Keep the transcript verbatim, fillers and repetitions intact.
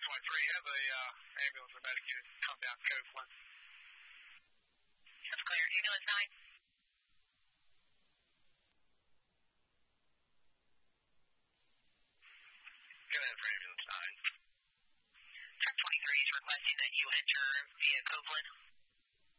twenty-three, have a uh, ambulance or medic unit come down Copeland. That's clear. Ambulance nine. Go ahead for ambulance nine. Truck twenty-three is requesting that you enter via Copeland.